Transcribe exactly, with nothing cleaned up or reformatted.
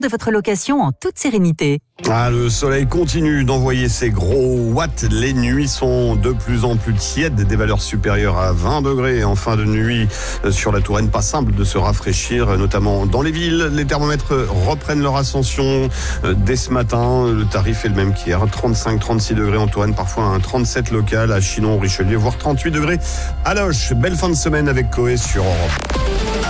de votre location en toute sérénité. Ah, le soleil continue d'envoyer ses gros watts. Les nuits sont de plus en plus tièdes, des valeurs supérieures à vingt degrés en fin de nuit sur la Touraine. Pas simple de se rafraîchir, notamment dans les villes. Les thermomètres reprennent leur ascension dès ce matin. Le tarif est le même qu'hier, trente-cinq à trente-six degrés en Touraine, parfois un trente-sept local à Chinon, Richelieu, voire trente-huit degrés à Loches. Belle fin de semaine avec Coé sur Europe.